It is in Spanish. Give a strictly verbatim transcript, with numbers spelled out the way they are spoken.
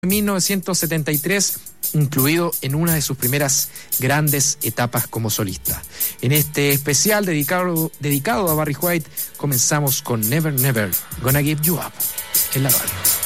mil novecientos setenta y tres, incluido en una de sus primeras grandes etapas como solista. En este especial dedicado, dedicado a Barry White, comenzamos con Never Never Gonna Give You Up en la radio.